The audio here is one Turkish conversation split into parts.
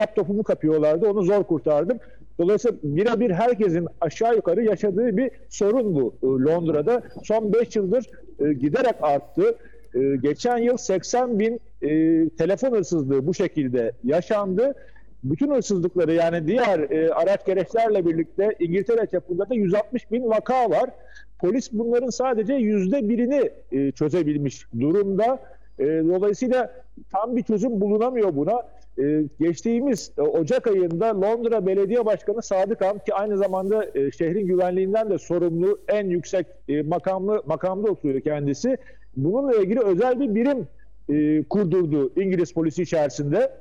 laptopumu kapıyorlardı. Onu zor kurtardım. Dolayısıyla birebir herkesin aşağı yukarı yaşadığı bir sorun bu Londra'da. Son 5 yıldır giderek arttı. Geçen yıl 80 bin telefon hırsızlığı bu şekilde yaşandı. Bütün hırsızlıkları, yani diğer araç gereçlerle birlikte İngiltere çapında da 160 bin vaka var. Polis bunların sadece %1'ini çözebilmiş durumda. Dolayısıyla tam bir çözüm bulunamıyor buna. Geçtiğimiz Ocak ayında Londra Belediye Başkanı Sadık Ham, ki aynı zamanda şehrin güvenliğinden de sorumlu en yüksek makamda oturuyor kendisi. Bununla ilgili özel bir birim kurdurdu İngiliz polisi içerisinde.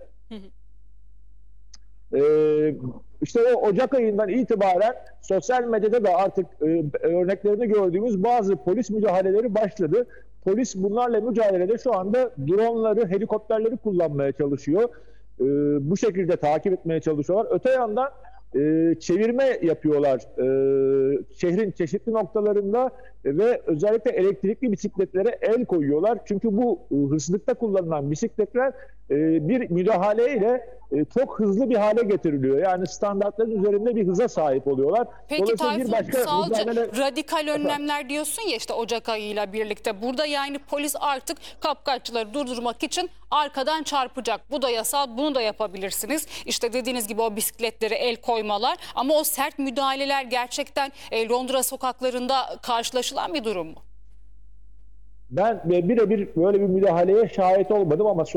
İşte o Ocak ayından itibaren sosyal medyada da artık örneklerini gördüğümüz bazı polis müdahaleleri başladı. Polis bunlarla mücadelede şu anda dronları, helikopterleri kullanmaya çalışıyor. Bu şekilde takip etmeye çalışıyorlar. Öte yandan çevirme yapıyorlar şehrin çeşitli noktalarında ve özellikle elektrikli bisikletlere el koyuyorlar. Çünkü bu hırsızlıkta kullanılan bisikletler bir müdahaleyle çok hızlı bir hale getiriliyor. Yani standartların üzerinde bir hıza sahip oluyorlar. Peki Tayfun Salcı, radikal önlemler diyorsun ya işte Ocak ayıyla birlikte. Burada yani polis artık kapkaççıları durdurmak için arkadan çarpacak. Bu da yasal, bunu da yapabilirsiniz. İşte dediğiniz gibi o bisikletlere el koymalar, ama o sert müdahaleler gerçekten Londra sokaklarında karşılaşılan bir durum mu? Ben birebir böyle bir müdahaleye şahit olmadım ama